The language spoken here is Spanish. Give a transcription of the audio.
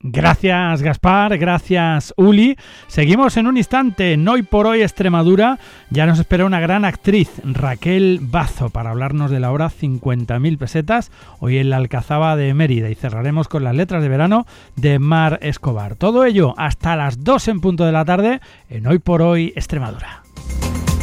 Gracias, Gaspar, gracias, Uli. Seguimos en un instante en Hoy por Hoy Extremadura. Ya nos espera una gran actriz, Raquel Bazo, para hablarnos de la obra 50.000 pesetas, hoy en la Alcazaba de Mérida, y cerraremos con las letras de verano de Mar Escobar. Todo ello hasta las 2 en punto de la tarde en Hoy por Hoy Extremadura.